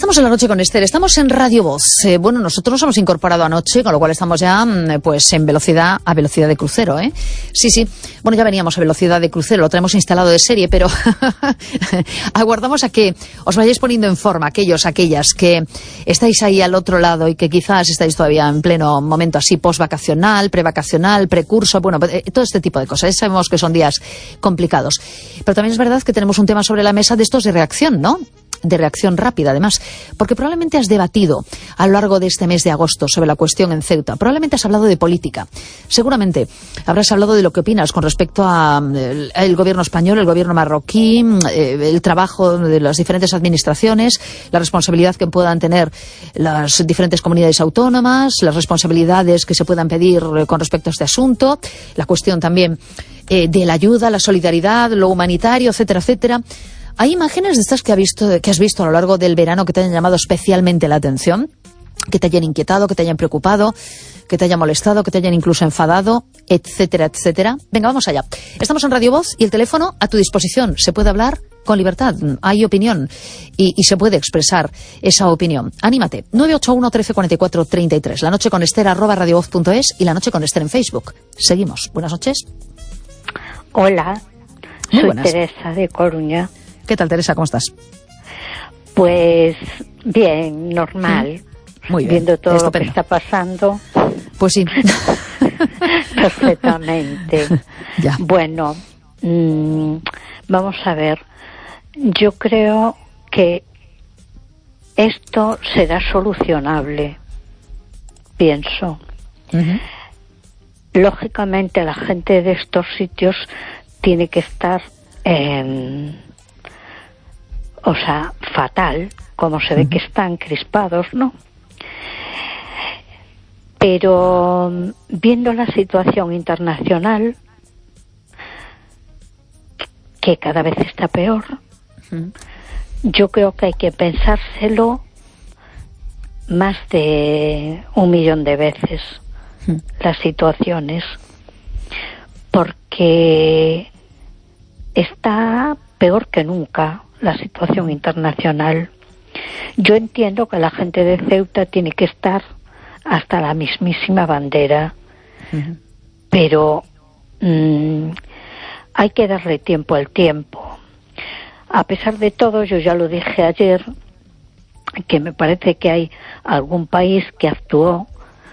Estamos en La Noche con Esther, estamos en Radio Voz. Bueno, nosotros nos hemos incorporado anoche, con lo cual estamos ya pues en velocidad de crucero, ¿eh? Sí. Bueno, ya veníamos a velocidad de crucero, lo traemos instalado de serie, pero aguardamos a que os vayáis poniendo en forma, aquellas que estáis ahí al otro lado y que quizás estáis todavía en pleno momento así postvacacional, prevacacional, precurso, bueno, todo este tipo de cosas. Sabemos que son días complicados. Pero también es verdad que tenemos un tema sobre la mesa de estos de reacción, ¿no? De reacción rápida, además, porque probablemente has debatido a lo largo de este mes de agosto sobre la cuestión en Ceuta, probablemente has hablado de política, seguramente habrás hablado de lo que opinas con respecto a el gobierno español, el gobierno marroquí, el trabajo de las diferentes administraciones, la responsabilidad que puedan tener las diferentes comunidades autónomas, las responsabilidades que se puedan pedir con respecto a este asunto, la cuestión también de la ayuda, la solidaridad, lo humanitario, etcétera, etcétera. ¿Hay imágenes de estas que has visto a lo largo del verano que te hayan llamado especialmente la atención? Que te hayan inquietado, que te hayan preocupado, que te hayan molestado, que te hayan incluso enfadado, etcétera, etcétera. Venga, vamos allá. Estamos en Radio Voz y el teléfono a tu disposición. Se puede hablar con libertad, hay opinión y se puede expresar esa opinión. Anímate. 981 13 44 33. La noche con Esther @radiovoz.es y La Noche con Esther en Facebook. Seguimos. Buenas noches. Hola, soy Teresa de Coruña. ¿Qué tal, Teresa? ¿Cómo estás? Pues bien, normal. Muy bien. Viendo todo Estupendo. lo que está pasando. Pues sí. Perfectamente. Ya. Bueno, vamos a ver. Yo creo que esto será solucionable. Pienso. Lógicamente, la gente de estos sitios tiene que estar fatal, como se ve que están crispados, ¿no? Pero viendo la situación internacional, que cada vez está peor, yo creo que hay que pensárselo más de 1.000.000 de veces, las situaciones, porque está peor que nunca la situación internacional. Yo entiendo que la gente de Ceuta tiene que estar hasta la mismísima bandera, pero hay que darle tiempo al tiempo. A pesar de todo, yo ya lo dije ayer, que me parece que hay algún país que actuó,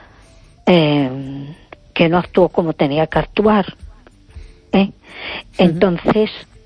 que no actuó como tenía que actuar, Entonces,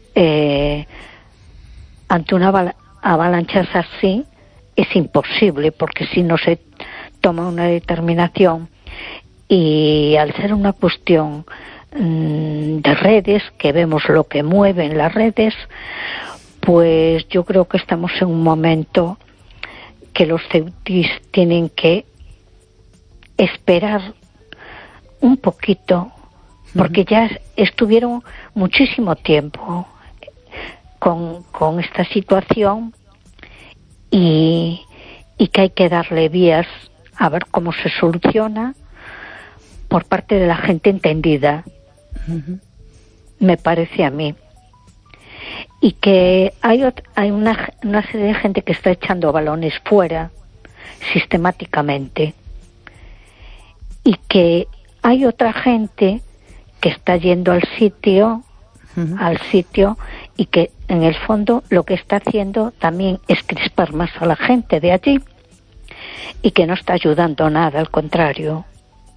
ante una avalancha así es imposible, porque si no se toma una determinación, y al ser una cuestión de redes, que vemos lo que mueven las redes, pues yo creo que estamos en un momento que los ceutíes tienen que esperar un poquito, porque ya estuvieron muchísimo tiempo con esta situación, y que hay que darle vías a ver cómo se soluciona por parte de la gente entendida, me parece a mí. Y que hay una serie de gente que está echando balones fuera sistemáticamente, y que hay otra gente que está yendo al sitio, y que en el fondo lo que está haciendo también es crispar más a la gente de allí, y que no está ayudando nada, al contrario.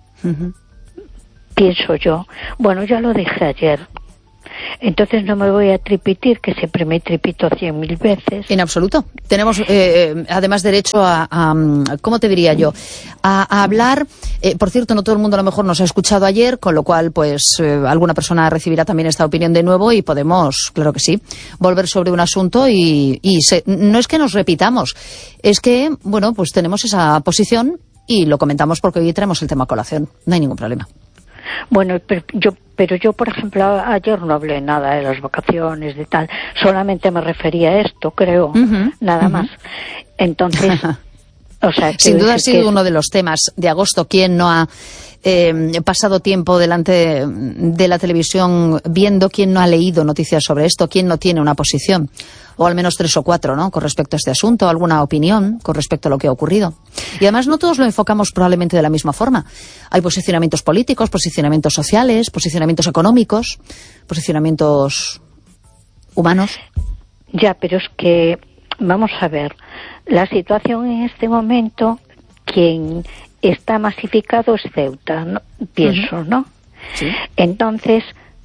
Pienso yo. Bueno, ya lo dije ayer. Entonces no me voy a tripitir, que siempre me tripito 100.000 veces. En absoluto. Tenemos además derecho a ¿cómo te diría yo? A hablar. Por cierto, no todo el mundo a lo mejor nos ha escuchado ayer, con lo cual pues alguna persona recibirá también esta opinión de nuevo, y podemos, claro que sí, volver sobre un asunto no es que nos repitamos, es que, bueno, pues tenemos esa posición y lo comentamos porque hoy traemos el tema a colación. No hay ningún problema. Bueno, pero yo, por ejemplo, ayer no hablé nada de las vacaciones, de tal. Solamente me refería a esto, creo, nada más. Entonces, o sea... Sin duda ha sido uno de los temas de agosto. ¿Quién no ha pasado tiempo delante de la televisión viendo? ¿Quién no ha leído noticias sobre esto? ¿Quién no tiene una posición? o al menos 3 o 4, ¿no?, con respecto a este asunto, alguna opinión con respecto a lo que ha ocurrido. Y además no todos lo enfocamos probablemente de la misma forma. Hay posicionamientos políticos, posicionamientos sociales, posicionamientos económicos, posicionamientos humanos. Ya, pero es que, vamos a ver, la situación en este momento, quien está masificado es Ceuta, ¿no? Pienso, ¿no? Sí. Entonces,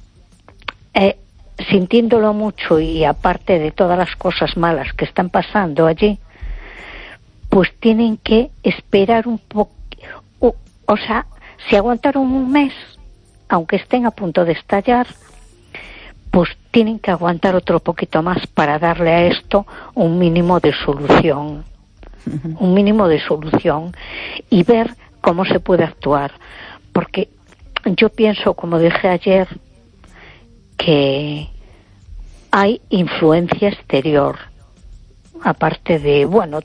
sintiéndolo mucho y aparte de todas las cosas malas que están pasando allí, pues tienen que esperar un poco, o sea, si aguantaron un mes, aunque estén a punto de estallar, pues tienen que aguantar otro poquito más para darle a esto un mínimo de solución. Un mínimo de solución y ver cómo se puede actuar, porque yo pienso, como dije ayer, que hay influencia exterior, aparte de, bueno,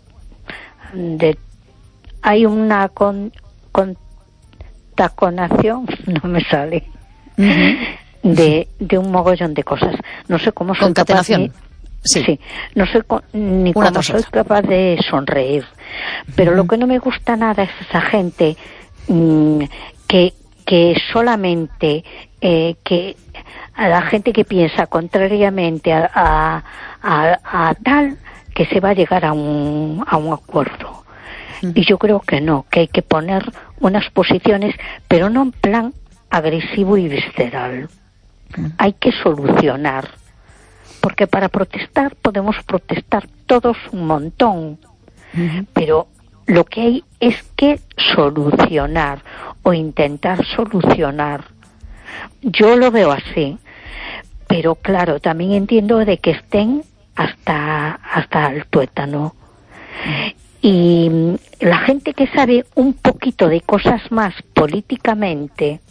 hay una contaminación, no me sale, de un mogollón de cosas. No sé cómo son concatenación. Sí, no sé ni cómo soy capaz de sonreír, pero lo que no me gusta nada es esa gente que solamente que a la gente que piensa contrariamente a tal, que se va a llegar a un acuerdo. Y yo creo que no, que hay que poner unas posiciones, pero no en plan agresivo y visceral. Hay que solucionar. Porque para protestar podemos protestar todos un montón, pero lo que hay es que solucionar o intentar solucionar. Yo lo veo así, pero claro, también entiendo de que estén hasta el tuétano. Y la gente que sabe un poquito de cosas más políticamente,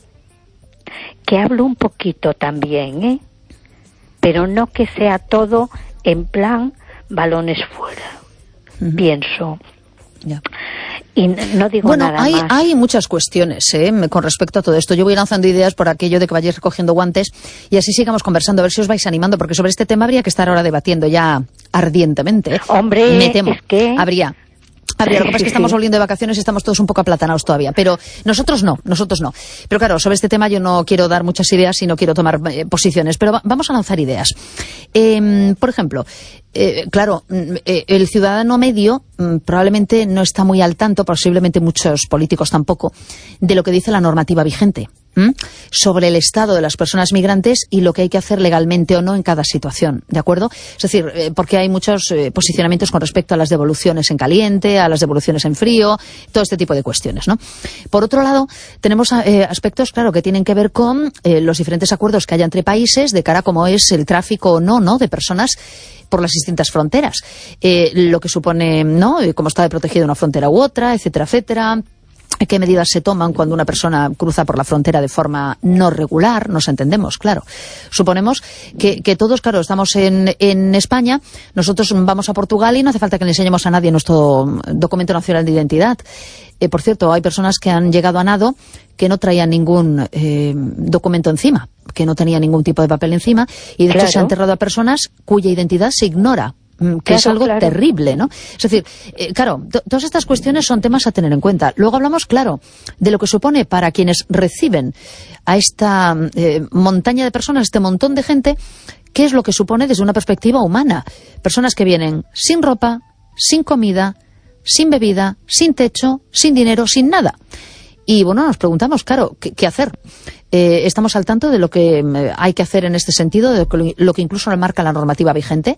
que hable un poquito también, pero no que sea todo en plan balones fuera, pienso. Ya. Y no digo nada más. Hay muchas cuestiones con respecto a todo esto. Yo voy lanzando ideas por aquello de que vayáis recogiendo guantes y así sigamos conversando, a ver si os vais animando, porque sobre este tema habría que estar ahora debatiendo ya ardientemente. Hombre, me temo, es que... Habría. Lo que pasa es que estamos volviendo de vacaciones y estamos todos un poco aplatanados todavía, pero nosotros no. Pero claro, sobre este tema yo no quiero dar muchas ideas y no quiero tomar posiciones, pero vamos a lanzar ideas. Por ejemplo, claro, el ciudadano medio probablemente no está muy al tanto, posiblemente muchos políticos tampoco, de lo que dice la normativa vigente sobre el estado de las personas migrantes y lo que hay que hacer legalmente o no en cada situación, ¿de acuerdo? Es decir, porque hay muchos posicionamientos con respecto a las devoluciones en caliente, a las devoluciones en frío, todo este tipo de cuestiones, ¿no? Por otro lado, tenemos aspectos, claro, que tienen que ver con los diferentes acuerdos que haya entre países de cara a cómo es el tráfico o no de personas por las distintas fronteras. Lo que supone, ¿no?, cómo está protegida una frontera u otra, etcétera, etcétera. ¿Qué medidas se toman cuando una persona cruza por la frontera de forma no regular? Nos entendemos, claro. Suponemos que todos, claro, estamos en España, nosotros vamos a Portugal y no hace falta que le enseñemos a nadie nuestro documento nacional de identidad. Por cierto, hay personas que han llegado a nado que no traían ningún documento encima, que no tenían ningún tipo de papel encima, y de hecho se han enterrado a personas cuya identidad se ignora. Que es algo terrible, ¿no? Es decir, claro, todas estas cuestiones son temas a tener en cuenta. Luego hablamos, claro, de lo que supone para quienes reciben a esta montaña de personas, este montón de gente, qué es lo que supone desde una perspectiva humana. Personas que vienen sin ropa, sin comida, sin bebida, sin techo, sin dinero, sin nada. Y bueno, nos preguntamos, claro, ¿qué hacer? Estamos al tanto de lo que hay que hacer en este sentido, de lo que incluso marca la normativa vigente.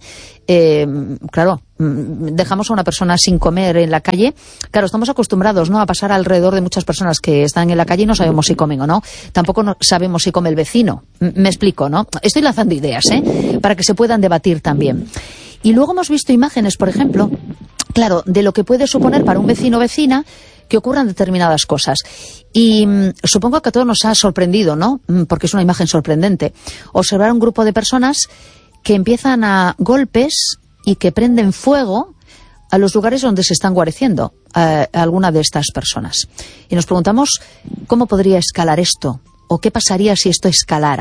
Claro, dejamos a una persona sin comer en la calle. Claro, estamos acostumbrados, ¿no?, a pasar alrededor de muchas personas que están en la calle y no sabemos si comen o no. Tampoco sabemos si come el vecino. Me explico, ¿no? Estoy lanzando ideas, para que se puedan debatir también. Y luego hemos visto imágenes, por ejemplo, claro, de lo que puede suponer para un vecino o vecina que ocurran determinadas cosas. Y supongo que a todos nos ha sorprendido, ¿no?, porque es una imagen sorprendente, observar un grupo de personas que empiezan a golpes y que prenden fuego a los lugares donde se están guareciendo a alguna de estas personas. Y nos preguntamos cómo podría escalar esto, o qué pasaría si esto escalara.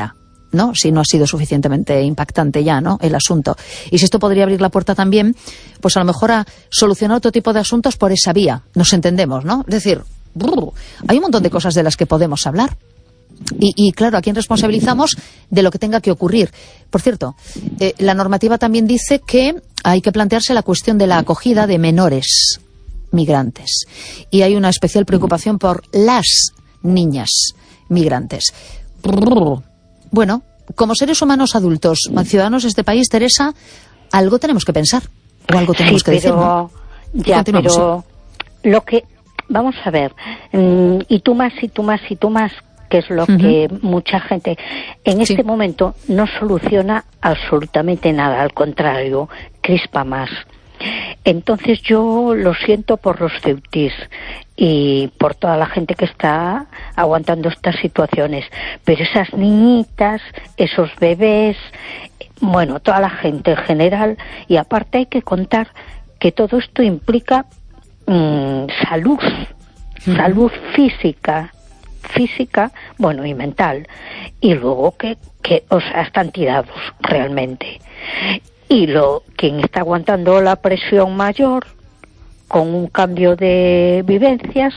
¿no? Si no ha sido suficientemente impactante ya, ¿no?, el asunto. Y si esto podría abrir la puerta también, pues a lo mejor a solucionar otro tipo de asuntos por esa vía. Nos entendemos, ¿no? Es decir, hay un montón de cosas de las que podemos hablar. Y claro, ¿a quién responsabilizamos de lo que tenga que ocurrir? Por cierto, la normativa también dice que hay que plantearse la cuestión de la acogida de menores migrantes. Y hay una especial preocupación por las niñas migrantes. Bueno, como seres humanos adultos, ciudadanos de este país, Teresa, algo tenemos que pensar. O algo tenemos que decir, ¿no? Ya, pero lo que... Vamos a ver. Y tú más, que es lo que mucha gente en este momento no soluciona absolutamente nada, al contrario, crispa más. Entonces yo lo siento por los ceutís y por toda la gente que está aguantando estas situaciones, pero esas niñitas, esos bebés, bueno, toda la gente en general, y aparte hay que contar que todo esto implica salud física, bueno, y mental, y luego que o sea, están tirados realmente. Y quien está aguantando la presión mayor con un cambio de vivencias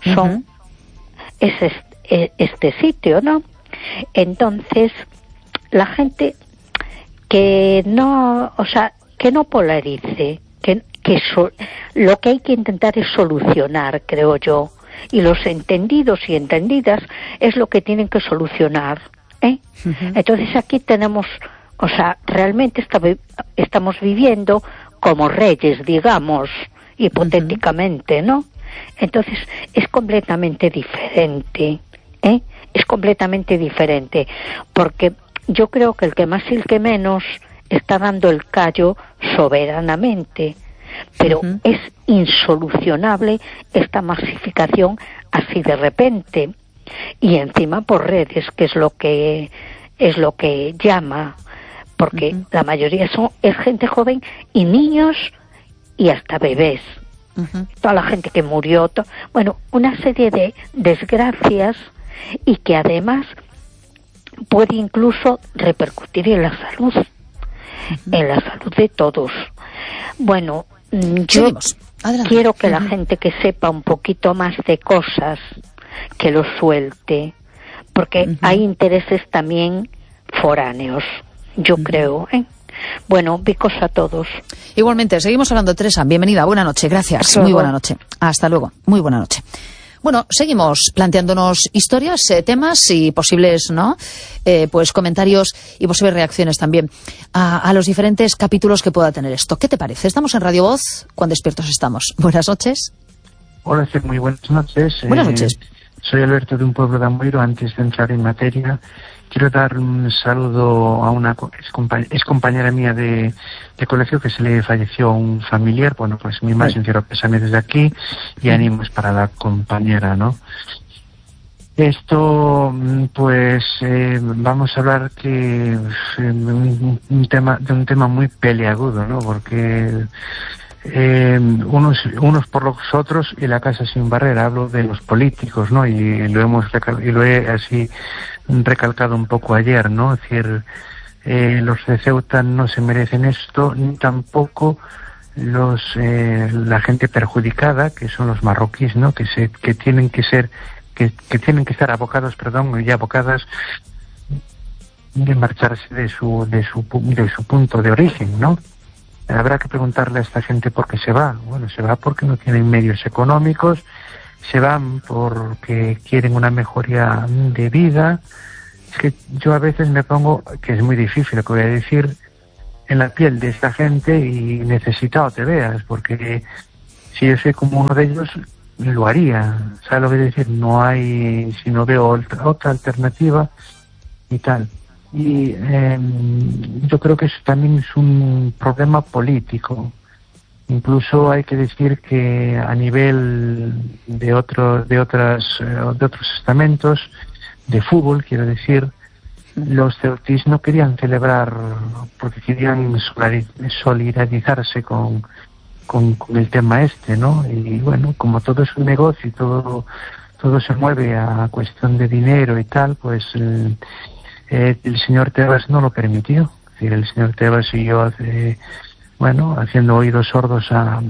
es este sitio, ¿no? Entonces, la gente que no polarice, lo que hay que intentar es solucionar, creo yo. Y los entendidos y entendidas es lo que tienen que solucionar, ¿eh? Entonces aquí tenemos, o sea, realmente estamos viviendo como reyes, digamos, hipotéticamente, ¿no? Entonces es completamente diferente, ¿eh? Es completamente diferente, porque yo creo que el que más y el que menos está dando el callo soberanamente. Pero es insolucionable esta masificación así de repente, y encima por redes, que es lo que llama, porque la mayoría es gente joven y niños y hasta bebés. Toda la gente que murió, bueno, una serie de desgracias, y que además puede incluso repercutir en la salud, en la salud de todos. Bueno, yo quiero que la gente que sepa un poquito más de cosas, que lo suelte, porque hay intereses también foráneos, yo creo, ¿eh? Bueno, bicos a todos. Igualmente, seguimos hablando, Teresa. Bienvenida, buena noche, gracias. Muy buena noche. Hasta luego, muy buena noche. Bueno, seguimos planteándonos historias, temas y posibles, ¿no?, pues comentarios y posibles reacciones también a los diferentes capítulos que pueda tener esto. ¿Qué te parece? Estamos en Radio Voz, ¿cuán despiertos estamos? Buenas noches. Hola, sí, muy buenas noches. Buenas noches. Soy Alberto, de un pueblo de Amoiro. Antes de entrar en materia, quiero dar un saludo a una ex compañera mía de colegio, que se le falleció un familiar. Bueno, pues mi más sincero pésame desde aquí y ánimos para la compañera, ¿no? Esto, pues, vamos a hablar de un tema muy peliagudo, ¿no? Porque unos por los otros y la casa sin barrera. Hablo de los políticos, ¿no? Y lo he así recalcado un poco ayer, ¿no? Es decir, los de Ceuta no se merecen esto, ni tampoco la gente perjudicada, que son los marroquíes, ¿no? Que tienen que estar abocadas de marcharse de su punto de origen, ¿no? Habrá que preguntarle a esta gente por qué se va. Bueno, se va porque no tienen medios económicos, se van porque quieren una mejoría de vida. Es que yo a veces me pongo, que es muy difícil lo que voy a decir, en la piel de esta gente, y necesitado te veas, porque si yo soy como uno de ellos, lo haría. ¿Sabes lo que quiero decir? No hay, si no veo otra alternativa y tal. Y yo creo que eso también es un problema político. Incluso hay que decir que a nivel de otros estamentos de fútbol, quiero decir, los ceutís no querían celebrar porque querían solidarizarse con el tema este, ¿no? Y bueno, como todo es un negocio y todo se mueve a cuestión de dinero y tal, pues el señor Tebas no lo permitió. Es decir, el señor Tebas siguió haciendo oídos sordos a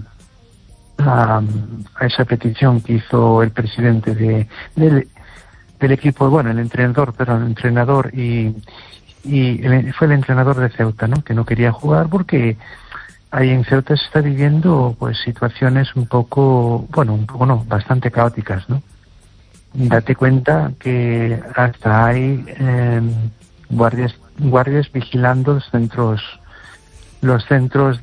esa petición que hizo el presidente del equipo, el entrenador y fue el entrenador de Ceuta, ¿no? Que no quería jugar porque ahí en Ceuta se está viviendo pues situaciones bastante caóticas, ¿no? Date cuenta que hasta hay guardias vigilando los centros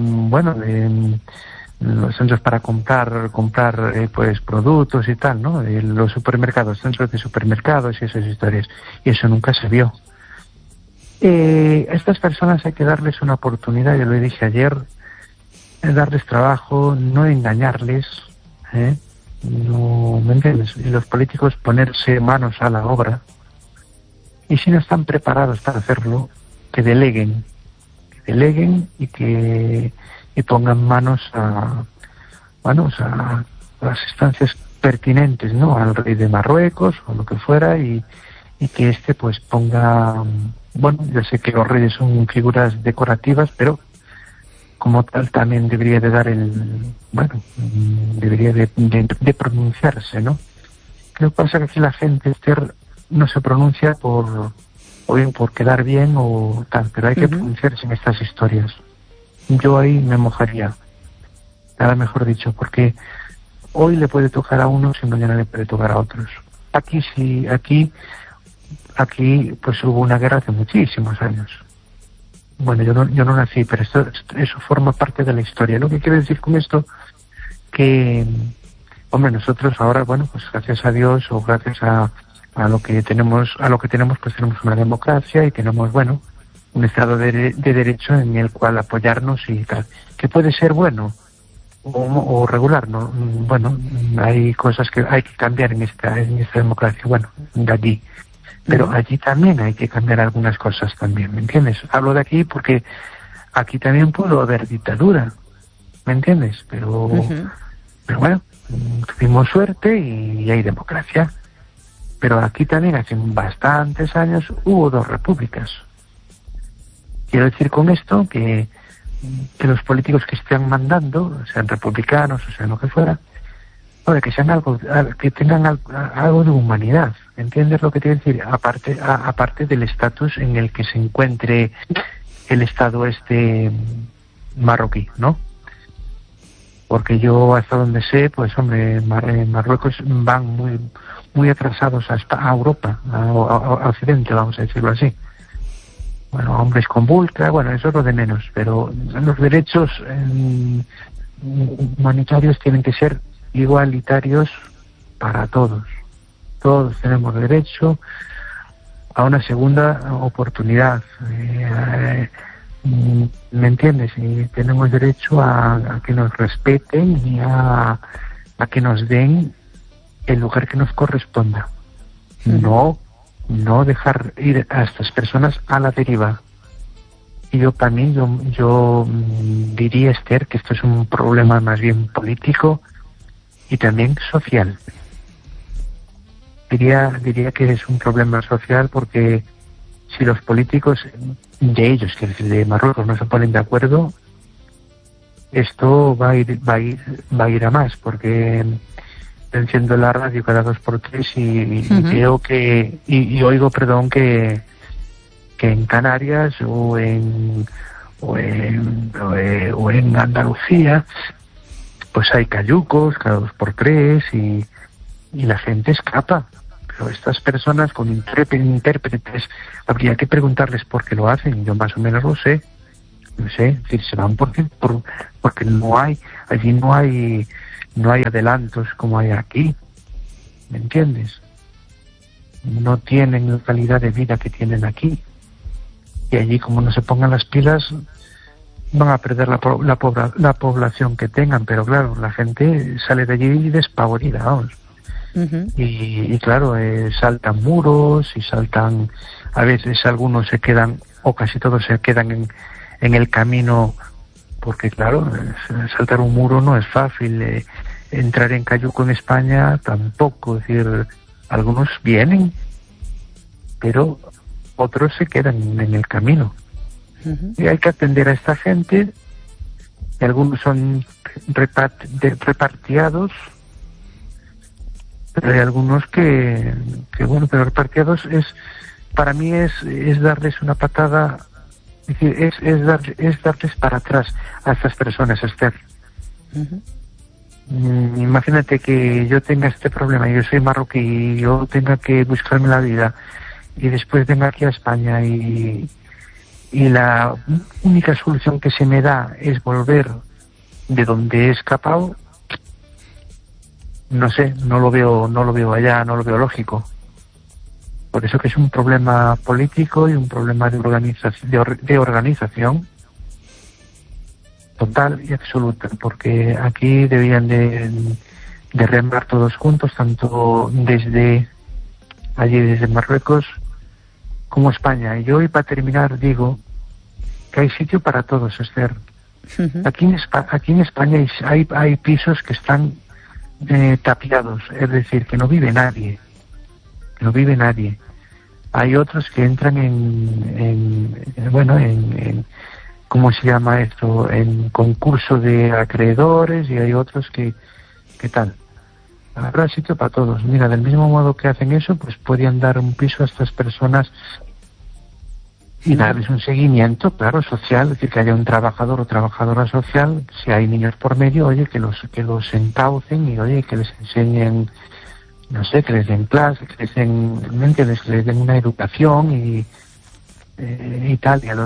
los centros para comprar pues productos y tal, ¿no? Los supermercados, centros de supermercados y esas historias, y eso nunca se vio. A estas personas hay que darles una oportunidad, yo lo dije ayer, darles trabajo, no engañarles, no, ¿me entiendes? Y los políticos ponerse manos a la obra, y si no están preparados para hacerlo, que deleguen y que pongan manos a las instancias pertinentes, ¿no? Al rey de Marruecos o lo que fuera, y que pues ponga, yo sé que los reyes son figuras decorativas, pero como tal también debería de dar debería de pronunciarse, ¿no? Lo que pasa es que aquí la gente no se pronuncia o bien por quedar bien o tal, pero hay que pronunciarse en estas historias. Yo ahí me mojaría, nada mejor dicho, porque hoy le puede tocar a unos y mañana le puede tocar a otros. Aquí pues hubo una guerra hace muchísimos años. Yo no nací, pero eso forma parte de la historia. Lo que quiero decir con esto, que nosotros ahora, pues gracias a Dios o gracias a lo que tenemos, pues tenemos una democracia y tenemos, un Estado de derecho en el cual apoyarnos y tal, que puede ser bueno o regular, ¿no? Hay cosas que hay que cambiar en esta democracia, de allí, pero allí también hay que cambiar algunas cosas también, ¿me entiendes? Hablo de aquí porque aquí también pudo haber dictadura, ¿me entiendes? Pero tuvimos suerte y hay democracia, pero aquí también hace bastantes años hubo 2 repúblicas. Quiero decir con esto que los políticos que estén mandando, sean republicanos o sean lo que fuera, que sean que tengan algo de humanidad. ¿Entiendes lo que te quiero decir? Aparte del estatus en el que se encuentre el Estado marroquí, ¿no? Porque yo hasta donde sé, pues en Marruecos van muy, muy atrasados a Europa, a Occidente, vamos a decirlo así. Hombres con burka, eso es lo de menos, pero los derechos humanitarios tienen que ser igualitarios para todos. Todos tenemos derecho a una segunda oportunidad, ¿me entiendes? Y tenemos derecho a que nos respeten y a que nos den el lugar que nos corresponda. No dejar ir a estas personas a la deriva. Y yo diría, Esther, que esto es un problema más bien político y también social. Diría que es un problema social porque si los políticos de ellos, que es de Marruecos, no se ponen de acuerdo, esto va a ir a más, porque enciendo la radio cada 2x3 y veo y oigo, que en Canarias o en Andalucía pues hay cayucos cada 2x3 y la gente escapa. Pero estas personas con intérpretes habría que preguntarles por qué lo hacen. Yo más o menos lo sé. Es decir, se van porque allí no hay adelantos como hay aquí, ¿me entiendes? No tienen la calidad de vida que tienen aquí, y allí como no se pongan las pilas van a perder la población que tengan, pero claro, la gente sale de allí despavorida, vamos. Y claro, saltan muros y saltan, a veces algunos se quedan, o casi todos se quedan en el camino, porque claro, saltar un muro no es fácil, entrar en cayuco en España tampoco, es decir, algunos vienen, pero otros se quedan en el camino. Y hay que atender a esta gente, y algunos son repatriados, pero hay algunos que bueno, pero repatriados para mí es darles una patada, es decir, es darles para atrás a estas personas, Esther. Imagínate que yo tenga este problema, yo soy marroquí y yo tenga que buscarme la vida y después venga aquí a España y la única solución que se me da es volver de donde he escapado. No sé, no lo veo allá, no lo veo lógico. Por eso que es un problema político y un problema de organización total y absoluta, porque aquí debían de remar todos juntos, tanto desde Marruecos como España. Y yo, y para terminar, digo que hay sitio para todos, Esther. Aquí en España hay pisos que están tapiados, es decir, que no vive nadie. Hay otros que entran en ¿cómo se llama esto? En concurso de acreedores, y hay otros que tal. Habrá sitio para todos. Mira, del mismo modo que hacen eso, pues podían dar un piso a estas personas y darles un seguimiento, claro, social, es decir, que haya un trabajador o trabajadora social, si hay niños por medio, oye, que los encaucen y, oye, que les enseñen, no sé, que les den clases, que les den una educación y tal, y a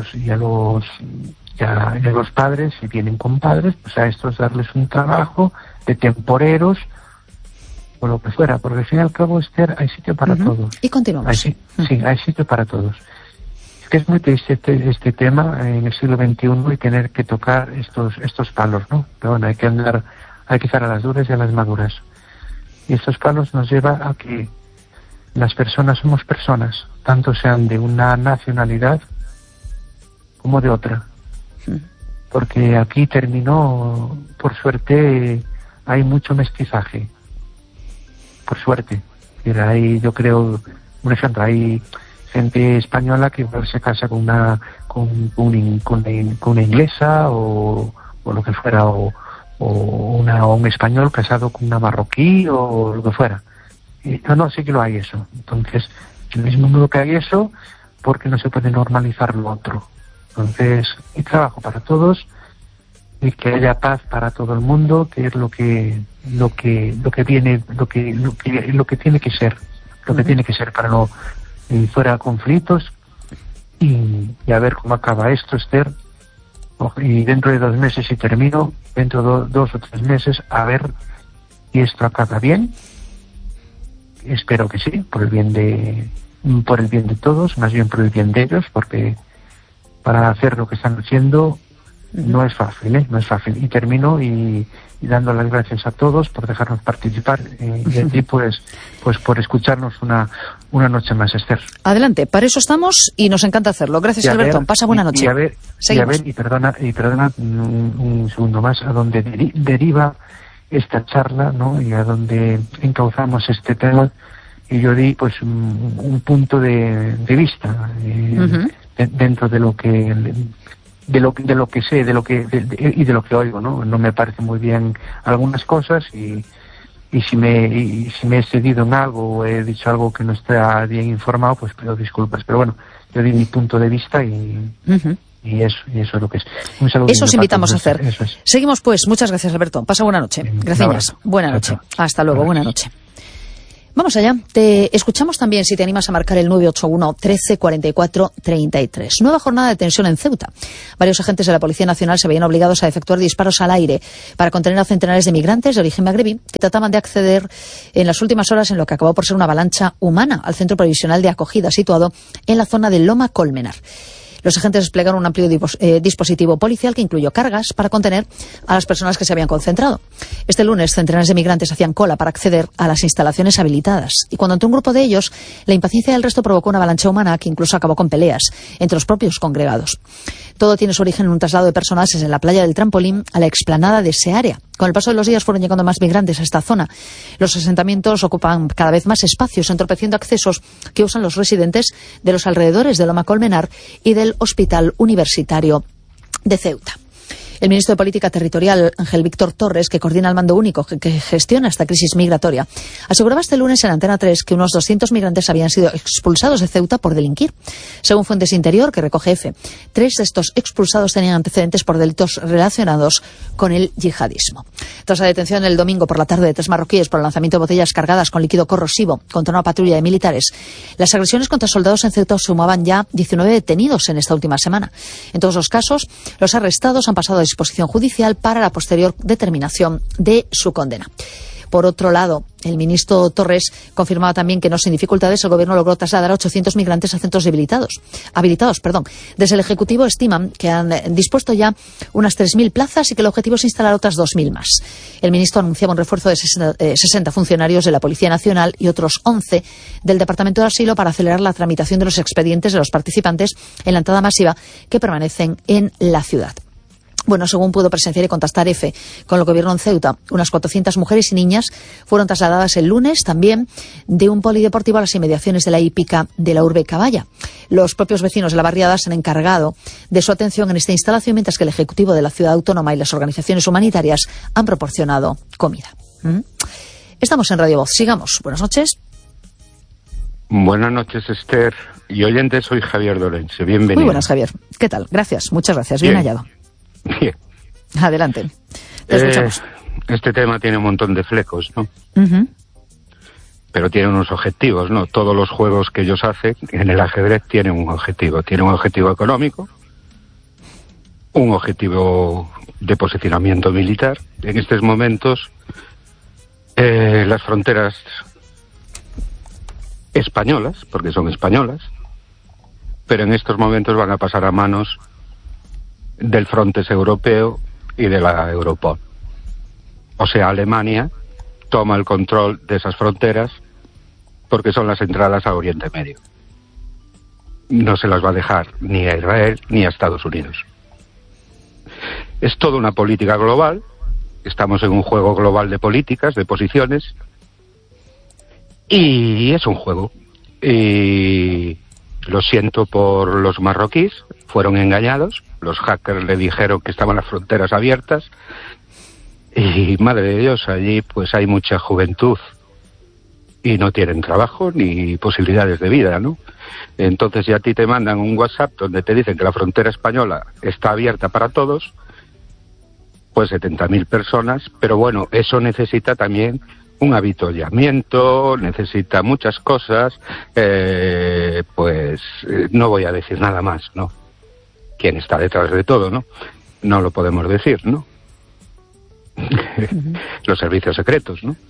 los padres, si vienen con padres, pues a estos darles un trabajo de temporeros o lo que fuera, porque al fin y al cabo, Esther, hay sitio para todos. Y continuamos. Sí, hay sitio para todos. Es que es muy triste este tema en el siglo XXI y tener que tocar estos palos, ¿no? Pero bueno, hay que estar a las duras y a las maduras. Y estos palos nos llevan a que las personas somos personas, tanto sean de una nacionalidad como de otra. Porque aquí terminó, por suerte, hay mucho mestizaje. Por suerte. Yo creo, un ejemplo, hay gente española que igual se casa con una inglesa o lo que fuera, o un español casado con una marroquí o lo que fuera. No, sí que lo hay eso. Entonces, en el mismo modo que hay eso, porque no se puede normalizar lo otro. Entonces, hay trabajo para todos y que haya paz para todo el mundo, que es lo que tiene que ser, para no fuera conflictos y a ver cómo acaba esto, Esther. Y dentro de 2 meses, si termino, dentro de 2 o 3 meses, a ver si esto acaba bien. Espero que sí, por el bien de todos, más bien por el bien de ellos, porque para hacer lo que están haciendo no es fácil, no es fácil. Y termino y dando las gracias a todos por dejarnos participar y a ti pues por escucharnos una noche más, Esther. Adelante, para eso estamos y nos encanta hacerlo. Gracias, Alberto. Pasa buena noche. Y perdona un segundo más, a donde deriva esta charla, ¿no? Y a donde encauzamos este tema, y yo di pues un punto de vista dentro de lo que sé, y de lo que oigo, ¿no? No me parece muy bien algunas cosas y si me he cedido en algo o he dicho algo que no está bien informado, pues pido disculpas. Pero bueno, yo di mi punto de vista y eso es lo que es. Un saludo. Eso os invitamos a hacer. Eso es. Seguimos pues. Muchas gracias, Alberto. Pasa buena noche. Gracias. Buena noche. Hasta luego. Buena noche. Vamos allá. Te escuchamos también si te animas a marcar el 981 13 44 33. Nueva jornada de tensión en Ceuta. Varios agentes de la Policía Nacional se veían obligados a efectuar disparos al aire para contener a centenares de migrantes de origen magrebí que trataban de acceder en las últimas horas en lo que acabó por ser una avalancha humana al centro provisional de acogida situado en la zona de Loma Colmenar. Los agentes desplegaron un amplio dispositivo policial que incluyó cargas para contener a las personas que se habían concentrado. Este lunes, centenares de migrantes hacían cola para acceder a las instalaciones habilitadas. Y cuando entró un grupo de ellos, la impaciencia del resto provocó una avalancha humana que incluso acabó con peleas entre los propios congregados. Todo tiene su origen en un traslado de personas desde la playa del Trampolín a la explanada de ese área, Con el paso de los días fueron llegando más migrantes a esta zona. Los asentamientos ocupan cada vez más espacios, entorpeciendo accesos que usan los residentes de los alrededores de Loma Colmenar y del Hospital Universitario de Ceuta. El ministro de Política Territorial, Ángel Víctor Torres, que coordina el mando único que gestiona esta crisis migratoria, aseguraba este lunes en Antena 3 que unos 200 migrantes habían sido expulsados de Ceuta por delinquir. Según fuentes Interior, que recoge EFE, 3 de estos expulsados tenían antecedentes por delitos relacionados con el yihadismo. Tras la detención el domingo por la tarde de 3 marroquíes por el lanzamiento de botellas cargadas con líquido corrosivo contra una patrulla de militares, las agresiones contra soldados en Ceuta sumaban ya 19 detenidos en esta última semana. En todos los casos, los arrestados han pasado a disposición judicial para la posterior determinación de su condena. Por otro lado, el ministro Torres confirmaba también que no sin dificultades el gobierno logró trasladar a 800 migrantes a centros habilitados. Desde el Ejecutivo estiman que han dispuesto ya unas 3.000 plazas y que el objetivo es instalar otras 2.000 más. El ministro anunciaba un refuerzo de 60 funcionarios de la Policía Nacional y otros 11 del Departamento de Asilo para acelerar la tramitación de los expedientes de los participantes en la entrada masiva que permanecen en la ciudad. Bueno, según pudo presenciar y contactar EFE con el gobierno en Ceuta, unas 400 mujeres y niñas fueron trasladadas el lunes también de un polideportivo a las inmediaciones de la hípica de la urbe Caballa. Los propios vecinos de la barriada se han encargado de su atención en esta instalación, mientras que el Ejecutivo de la Ciudad Autónoma y las organizaciones humanitarias han proporcionado comida. Estamos en Radio Voz. Sigamos. Buenas noches. Buenas noches, Esther. Y oyente, soy Javier Dorense. Bienvenido. Muy buenas, Javier. ¿Qué tal? Gracias. Muchas gracias. Bien hallado. Bien. Adelante. Te escuchamos. Este tema tiene un montón de flecos, ¿no? Pero tiene unos objetivos, ¿no? Todos los juegos que ellos hacen en el ajedrez tienen un objetivo. Tiene un objetivo económico, un objetivo de posicionamiento militar. En estos momentos, las fronteras españolas, porque son españolas, pero en estos momentos van a pasar a manos del Frontex europeo y de la Europol. O sea, Alemania toma el control de esas fronteras porque son las entradas a Oriente Medio. No se las va a dejar ni a Israel ni a Estados Unidos. Es toda una política global. Estamos en un juego global de políticas, de posiciones, y es un juego. Y lo siento por los marroquíes, fueron engañados. Los hackers le dijeron que estaban las fronteras abiertas y, madre de Dios, allí pues hay mucha juventud y no tienen trabajo ni posibilidades de vida, ¿no? Entonces ya a ti te mandan un WhatsApp donde te dicen que la frontera española está abierta para todos, pues 70.000 personas, pero bueno, eso necesita también un avituallamiento, necesita muchas cosas, no voy a decir nada más, ¿no? ¿Quién está detrás de todo, no? No lo podemos decir, ¿no? Los servicios secretos, ¿no?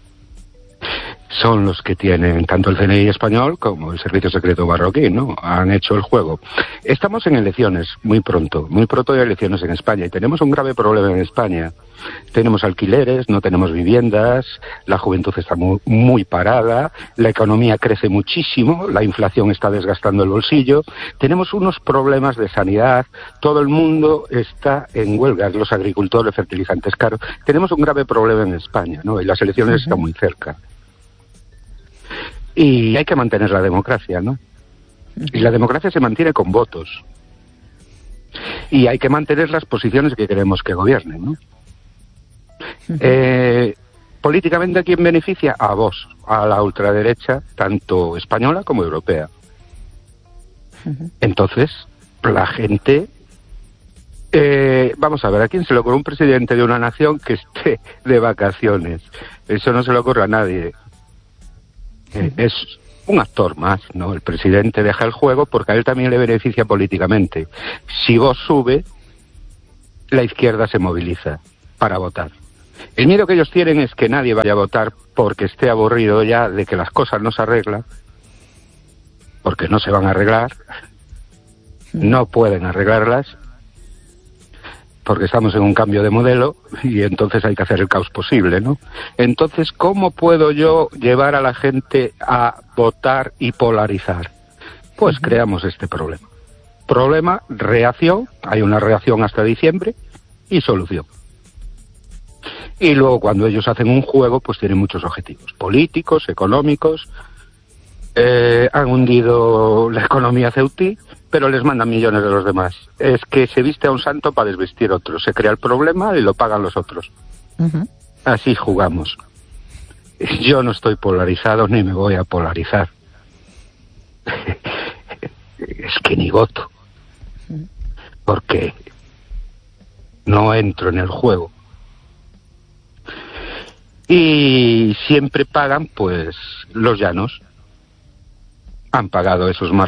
Son los que tienen tanto el CNI español como el servicio secreto marroquí, ¿no? Han hecho el juego. Estamos en elecciones muy pronto hay elecciones en España y tenemos un grave problema en España. Tenemos alquileres, no tenemos viviendas, la juventud está muy parada, la economía crece muchísimo, la inflación está desgastando el bolsillo, tenemos unos problemas de sanidad, todo el mundo está en huelga, los agricultores, fertilizantes caros. Tenemos un grave problema en España, ¿no? Y las elecciones están muy cerca. Y hay que mantener la democracia, ¿no? Y la democracia se mantiene con votos. Y hay que mantener las posiciones que queremos que gobiernen, ¿no? Políticamente, ¿a quién beneficia? A Vox, a la ultraderecha, tanto española como europea. Entonces, la gente... vamos a ver, ¿a quién se le ocurre un presidente de una nación que esté de vacaciones? Eso no se le ocurre a nadie. Es un actor más, ¿no? El presidente deja el juego porque a él también le beneficia políticamente. Si Vox sube, la izquierda se moviliza para votar. El miedo que ellos tienen es que nadie vaya a votar porque esté aburrido ya de que las cosas no se arreglan, porque no se van a arreglar, no pueden arreglarlas, porque estamos en un cambio de modelo y entonces hay que hacer el caos posible, ¿no? Entonces, ¿cómo puedo yo llevar a la gente a votar y polarizar? Pues creamos este problema. Problema, reacción, hay una reacción hasta diciembre y solución. Y luego cuando ellos hacen un juego, pues tienen muchos objetivos políticos, económicos. Han hundido la economía ceutí, pero les mandan millones de los demás. Es que se viste a un santo para desvestir a otro. Se crea el problema y lo pagan los otros. Así jugamos. Yo no estoy polarizado ni me voy a polarizar. Es que ni voto. Porque no entro en el juego. Y siempre pagan, pues, los llanos. Han pagado esos más